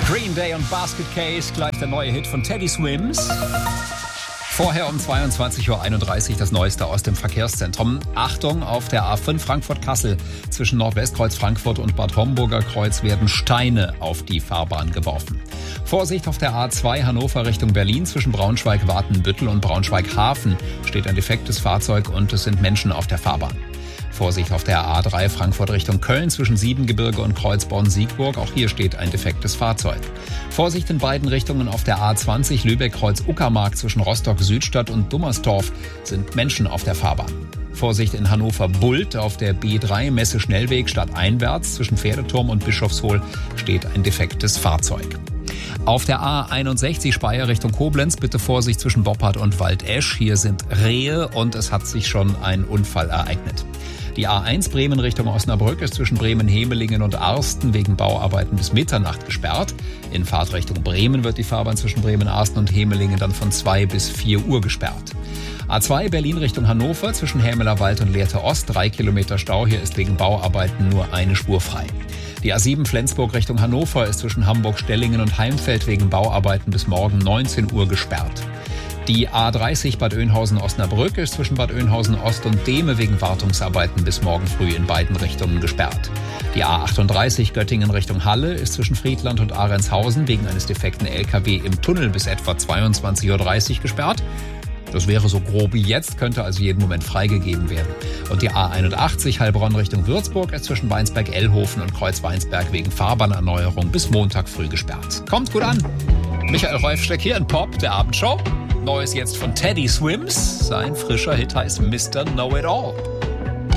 Green Day und Basket Case, gleich der neue Hit von Teddy Swims. Vorher um 22.31 Uhr das Neueste aus dem Verkehrszentrum. Achtung, auf der A5 Frankfurt-Kassel zwischen Nordwestkreuz Frankfurt und Bad Homburger Kreuz werden Steine auf die Fahrbahn geworfen. Vorsicht auf der A2 Hannover Richtung Berlin zwischen Braunschweig-Watenbüttel und Braunschweig-Hafen steht ein defektes Fahrzeug und es sind Menschen auf der Fahrbahn. Vorsicht auf der A3 Frankfurt Richtung Köln zwischen Siebengebirge und Kreuzborn-Siegburg. Auch hier steht ein defektes Fahrzeug. Vorsicht in beiden Richtungen auf der A20 Lübeck-Kreuz-Uckermark zwischen Rostock-Südstadt und Dummersdorf sind Menschen auf der Fahrbahn. Vorsicht in Hannover-Bult auf der B3 Messe-Schnellweg stadteinwärts zwischen Pferdeturm und Bischofshohl steht ein defektes Fahrzeug. Auf der A61 Speyer Richtung Koblenz bitte Vorsicht zwischen Boppard und Waldesch. Hier sind Rehe und es hat sich schon ein Unfall ereignet. Die A1 Bremen Richtung Osnabrück ist zwischen Bremen-Hemelingen und Arsten wegen Bauarbeiten bis Mitternacht gesperrt. In Fahrtrichtung Bremen wird die Fahrbahn zwischen Bremen-Arsten und Hemelingen dann von 2 bis 4 Uhr gesperrt. A2 Berlin Richtung Hannover zwischen Hämeler Wald und Lehrte Ost 3 Kilometer Stau. Hier ist wegen Bauarbeiten nur eine Spur frei. Die A7 Flensburg Richtung Hannover ist zwischen Hamburg-Stellingen und Heimfeld wegen Bauarbeiten bis morgen 19 Uhr gesperrt. Die A30 Bad Oeynhausen-Osnabrück ist zwischen Bad Oeynhausen-Ost und Dehme wegen Wartungsarbeiten bis morgen früh in beiden Richtungen gesperrt. Die A38 Göttingen Richtung Halle ist zwischen Friedland und Ahrentshausen wegen eines defekten LKW im Tunnel bis etwa 22.30 Uhr gesperrt. Das wäre so grob wie jetzt, könnte also jeden Moment freigegeben werden. Und die A81 Heilbronn Richtung Würzburg ist zwischen Weinsberg-Ellhofen und Kreuz-Weinsberg wegen Fahrbahnerneuerung bis Montag früh gesperrt. Kommt gut an! Michael Reufsteck hier in Pop, der Abendshow. Neues jetzt von Teddy Swims. Sein frischer Hit heißt Mr. Know-It-All.